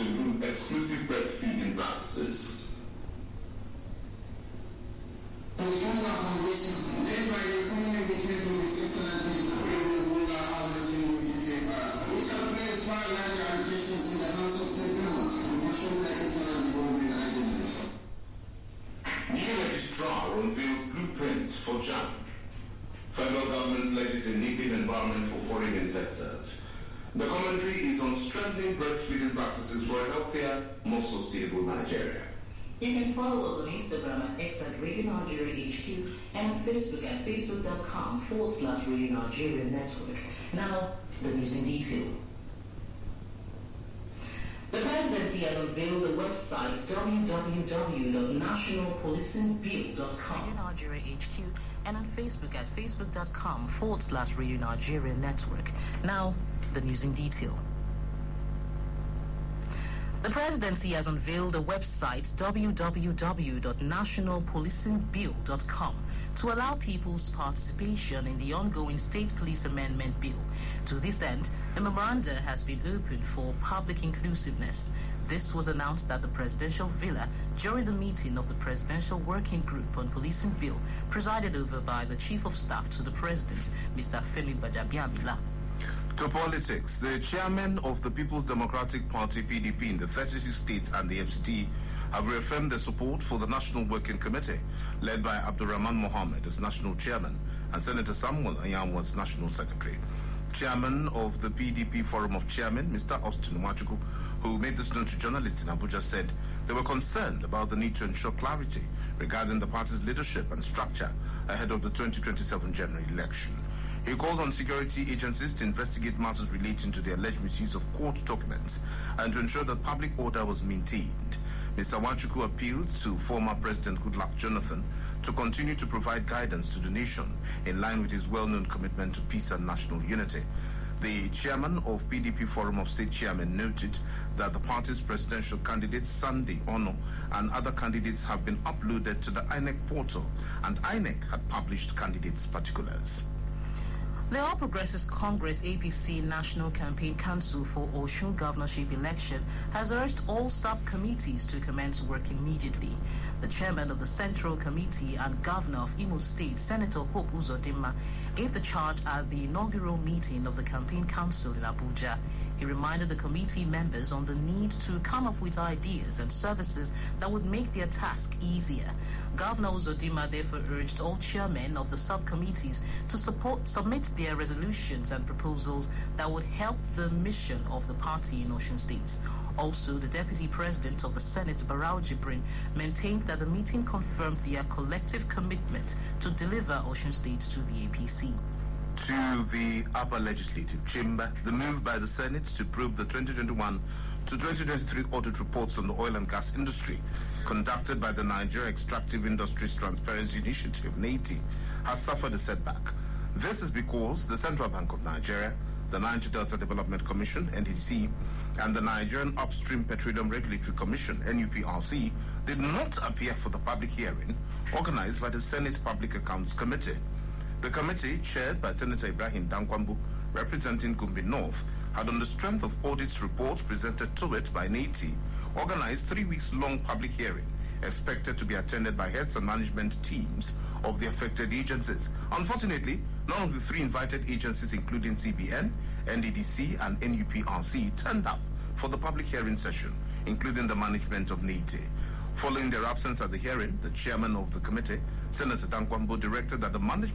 to remove exclusive breastfeeding practices. Which has raised violent allegations in the House of State Members and questioned their internal involvement agendas. New registrar unveils blueprint for JAMB. Federal government pledges a nipping environment for foreign investors. The commentary is on strengthening breastfeeding practices for a healthier, more sustainable Nigeria. You can follow us on Instagram at X at Radio Nigeria HQ and on Facebook at facebook.com/Radio Nigeria Network. Now, the news in detail. The presidency has unveiled the website www.nationalpolicingbill.com Radio Nigeria HQ and on Facebook at facebook.com/Radio Nigeria Network. Now, the news in detail. The presidency has unveiled the website www.nationalpolicingbill.com to allow people's participation in the ongoing State Police Amendment Bill. To this end, a memoranda has been opened for public inclusiveness. This was announced at the Presidential Villa during the meeting of the Presidential Working Group on Policing Bill, presided over by the Chief of Staff to the President, Mr. Femi Gbajabiamila. To politics, the chairman of the People's Democratic Party, PDP, in the 36 states and the FCT have reaffirmed their support for the National Working Committee, led by Abdurrahman Mohammed as national chairman and Senator Samuel Anyam as national secretary. Chairman of the PDP Forum of Chairmen, Mr. Austin Nwachukwu, who made this known to journalists in Abuja, said they were concerned about the need to ensure clarity regarding the party's leadership and structure ahead of the 2027 general election. He called on security agencies to investigate matters relating to the alleged misuse of court documents and to ensure that public order was maintained. Mr. Nwachukwu appealed to former President Goodluck Jonathan to continue to provide guidance to the nation in line with his well-known commitment to peace and national unity. The chairman of PDP Forum of State Chairmen noted that the party's presidential candidate, Sunday Ono, and other candidates have been uploaded to the INEC portal, and INEC had published candidates' particulars. The All Progressives Congress APC National Campaign Council for Osun governorship election has urged all sub-committees to commence work immediately. The chairman of the Central Committee and Governor of Imo State, Senator Hope Uzodimma, gave the charge at the inaugural meeting of the Campaign Council in Abuja. He reminded the committee members on the need to come up with ideas and services that would make their task easier. Governor Uzodimma therefore urged all chairmen of the subcommittees to submit their resolutions and proposals that would help the mission of the party in Osun State. Also, the Deputy President of the Senate, Barau Jibrin, maintained that the meeting confirmed their collective commitment to deliver Osun State to the APC. To the upper legislative chamber, the move by the Senate to probe the 2021 to 2023 audit reports on the oil and gas industry conducted by the Nigeria Extractive Industries Transparency Initiative, NAITI, has suffered a setback. This is because the Central Bank of Nigeria, the Niger Delta Development Commission, NDC, and the Nigerian Upstream Petroleum Regulatory Commission, NUPRC, did not appear for the public hearing organized by the Senate Public Accounts Committee. The committee, chaired by Senator Ibrahim Dankwambu, representing Gombe North, had on the strength of audits reports presented to it by NAITI, organized 3 weeks-long public hearing, expected to be attended by heads and management teams of the affected agencies. Unfortunately, none of the three invited agencies, including CBN, NDDC, and NUPRC, turned up for the public hearing session, including the management of NAITI. Following their absence at the hearing, the chairman of the committee, Senator Dankwambu, directed that the management